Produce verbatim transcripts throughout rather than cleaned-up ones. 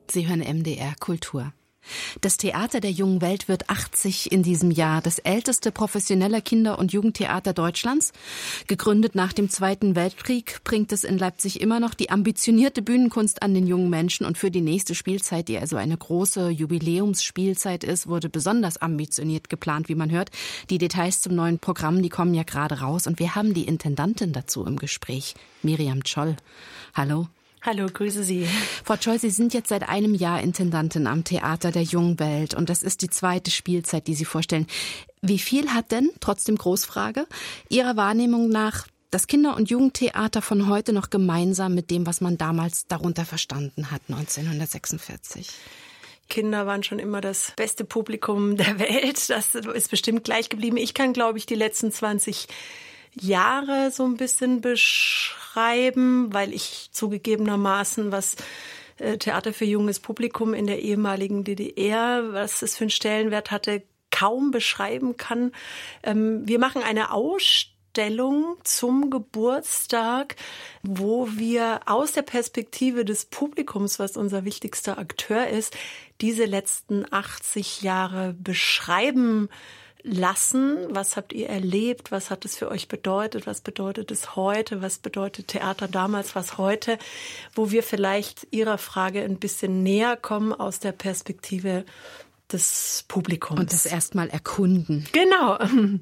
Sie hören M D R Kultur. Das Theater der Jungen Welt wird achtzig in diesem Jahr. Das älteste professionelle Kinder- und Jugendtheater Deutschlands. Gegründet nach dem Zweiten Weltkrieg, bringt es in Leipzig immer noch die ambitionierte Bühnenkunst an den jungen Menschen. Und für die nächste Spielzeit, die also eine große Jubiläumsspielzeit ist, wurde besonders ambitioniert geplant, wie man hört. Die Details zum neuen Programm, die kommen ja gerade raus. Und wir haben die Intendantin dazu im Gespräch, Miriam Tscholl. Hallo. Hallo, grüße Sie. Frau Tscholl, Sie sind jetzt seit einem Jahr Intendantin am Theater der Jungen Welt und das ist die zweite Spielzeit, die Sie vorstellen. Wie viel hat denn, trotzdem Großfrage, Ihrer Wahrnehmung nach das Kinder- und Jugendtheater von heute noch gemeinsam mit dem, was man damals darunter verstanden hat, neunzehnhundertsechsundvierzig? Kinder waren schon immer das beste Publikum der Welt. Das ist bestimmt gleich geblieben. Ich kann, glaube ich, die letzten zwanzig Jahre so ein bisschen beschreiben, weil ich zugegebenermaßen, was Theater für junges Publikum in der ehemaligen D D R, was es für einen Stellenwert hatte, kaum beschreiben kann. Wir machen eine Ausstellung zum Geburtstag, wo wir aus der Perspektive des Publikums, was unser wichtigster Akteur ist, diese letzten achtzig Jahre beschreiben lassen. Was habt ihr erlebt? Was hat es für euch bedeutet? Was bedeutet es heute? Was bedeutet Theater damals? Was heute? Wo wir vielleicht Ihrer Frage ein bisschen näher kommen aus der Perspektive des Publikums. Und das erstmal erkunden. Genau.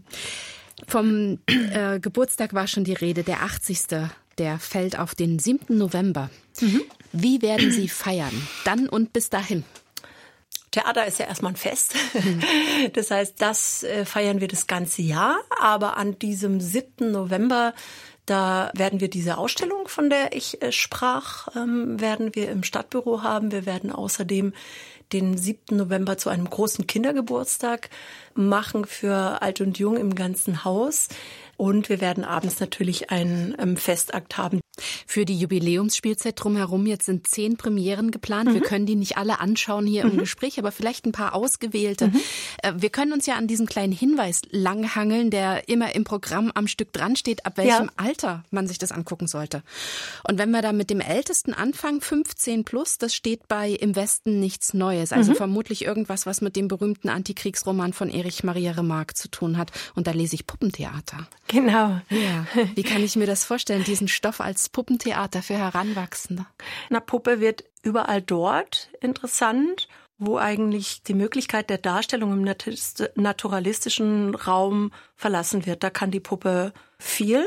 Vom äh, Geburtstag war schon die Rede, der achtzigste Der fällt auf den siebten November. Mhm. Wie werden Sie feiern? Dann und bis dahin? Theater ist ja erstmal ein Fest. Das heißt, das feiern wir das ganze Jahr. Aber an diesem siebten November, da werden wir diese Ausstellung, von der ich sprach, werden wir im Stadtbüro haben. Wir werden außerdem den siebten November zu einem großen Kindergeburtstag machen für Alt und Jung im ganzen Haus. Und wir werden abends natürlich einen ähm, Festakt haben. Für die Jubiläumsspielzeit drumherum, jetzt sind zehn Premieren geplant. Mhm. Wir können die nicht alle anschauen hier mhm. im Gespräch, aber vielleicht ein paar ausgewählte. Mhm. Äh, wir können uns ja an diesem kleinen Hinweis langhangeln, der immer im Programm am Stück dran steht, ab welchem ja. Alter man sich das angucken sollte. Und wenn wir da mit dem Ältesten anfangen, fünfzehn plus, das steht bei Im Westen nichts Neues. Also mhm. vermutlich irgendwas, was mit dem berühmten Antikriegsroman von Erich Maria Remarque zu tun hat. Und da lese ich Puppentheater. Genau. Ja. Wie kann ich mir das vorstellen, diesen Stoff als Puppentheater für Heranwachsende? Na, Puppe wird überall dort interessant, wo eigentlich die Möglichkeit der Darstellung im naturalistischen Raum verlassen wird. Da kann die Puppe viel.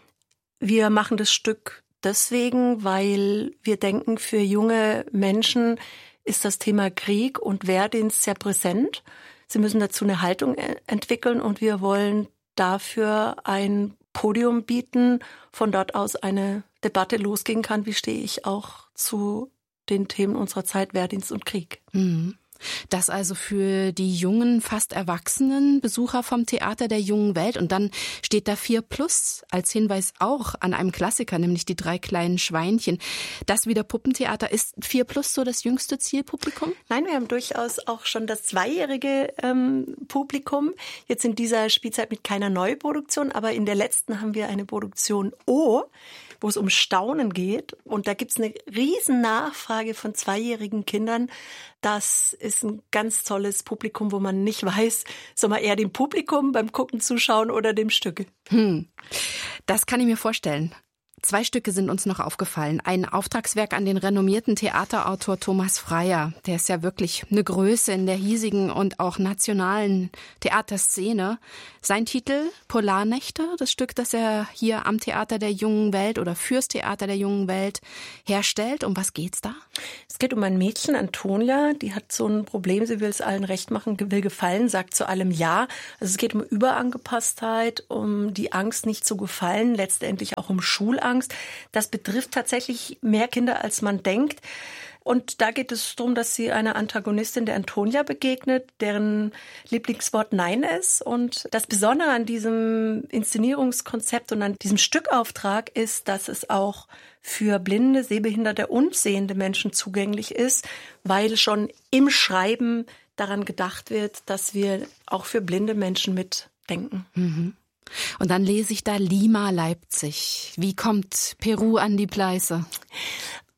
Wir machen das Stück deswegen, weil wir denken, für junge Menschen ist das Thema Krieg und Wehrdienst sehr präsent. Sie müssen dazu eine Haltung entwickeln und wir wollen dafür ein Podium bieten, von dort aus eine Debatte losgehen kann. Wie stehe ich auch zu den Themen unserer Zeit, Wehrdienst und Krieg? Mhm. Das also für die jungen, fast erwachsenen Besucher vom Theater der Jungen Welt. Und dann steht da vier plus als Hinweis auch an einem Klassiker, nämlich die drei kleinen Schweinchen. Das wieder Puppentheater. Ist vier plus so das jüngste Zielpublikum? Nein, wir haben durchaus auch schon das zweijährige ähm, Publikum. Jetzt in dieser Spielzeit mit keiner Neuproduktion, aber in der letzten haben wir eine Produktion O, wo es um Staunen geht. Und da gibt's eine riesen Nachfrage von zweijährigen Kindern. Das ist ein ganz tolles Publikum, wo man nicht weiß, soll man eher dem Publikum beim Gucken zuschauen oder dem Stück. Hm. Das kann ich mir vorstellen. Zwei Stücke sind uns noch aufgefallen. Ein Auftragswerk an den renommierten Theaterautor Thomas Freyer. Der ist ja wirklich eine Größe in der hiesigen und auch nationalen Theaterszene. Sein Titel Polarnächte, das Stück, das er hier am Theater der Jungen Welt oder fürs Theater der Jungen Welt herstellt. Um was geht's da? Es geht um ein Mädchen, Antonia, die hat so ein Problem, sie will es allen recht machen, will gefallen, sagt zu allem Ja. Also es geht um Überangepasstheit, um die Angst, nicht zu gefallen, letztendlich auch um Schulangst. Das betrifft tatsächlich mehr Kinder, als man denkt. Und da geht es darum, dass sie einer Antagonistin, der Antonia, begegnet, deren Lieblingswort Nein ist. Und das Besondere an diesem Inszenierungskonzept und an diesem Stückauftrag ist, dass es auch für blinde, sehbehinderte und sehende Menschen zugänglich ist, weil schon im Schreiben daran gedacht wird, dass wir auch für blinde Menschen mitdenken. Mhm. Und dann lese ich da Lima, Leipzig. Wie kommt Peru an die Pleiße?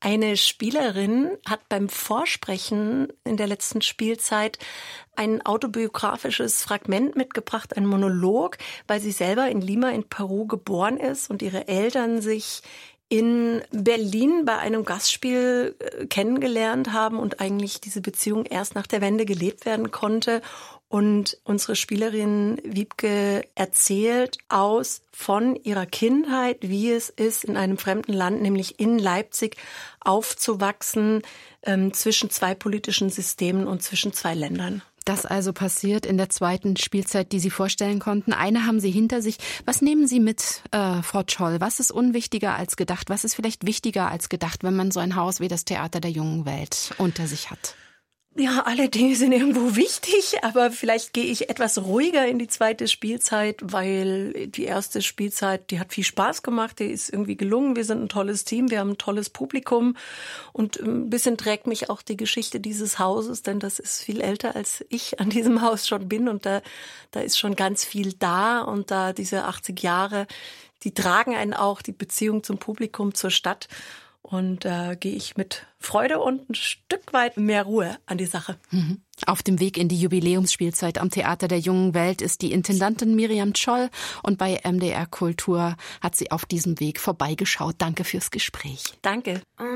Eine Spielerin hat beim Vorsprechen in der letzten Spielzeit ein autobiografisches Fragment mitgebracht, ein Monolog, weil sie selber in Lima in Peru geboren ist und ihre Eltern sich in Berlin bei einem Gastspiel kennengelernt haben und eigentlich diese Beziehung erst nach der Wende gelebt werden konnte. Und unsere Spielerin Wiebke erzählt aus von ihrer Kindheit, wie es ist, in einem fremden Land, nämlich in Leipzig, aufzuwachsen, ähm, zwischen zwei politischen Systemen und zwischen zwei Ländern. Das also passiert in der zweiten Spielzeit, die Sie vorstellen konnten. Eine haben Sie hinter sich. Was nehmen Sie mit, äh, Frau Tscholl? Was ist unwichtiger als gedacht? Was ist vielleicht wichtiger als gedacht, wenn man so ein Haus wie das Theater der Jungen Welt unter sich hat? Ja, alle Dinge sind irgendwo wichtig, aber vielleicht gehe ich etwas ruhiger in die zweite Spielzeit, weil die erste Spielzeit, die hat viel Spaß gemacht, die ist irgendwie gelungen. Wir sind ein tolles Team, wir haben ein tolles Publikum und ein bisschen trägt mich auch die Geschichte dieses Hauses, denn das ist viel älter, als ich an diesem Haus schon bin und da, da ist schon ganz viel da und da diese achtzig Jahre, die tragen einen auch, die Beziehung zum Publikum, zur Stadt. Und da äh, gehe ich mit Freude und ein Stück weit mehr Ruhe an die Sache. Mhm. Auf dem Weg in die Jubiläumsspielzeit am Theater der Jungen Welt ist die Intendantin Miriam Tscholl und bei M D R Kultur hat sie auf diesem Weg vorbeigeschaut. Danke fürs Gespräch. Danke.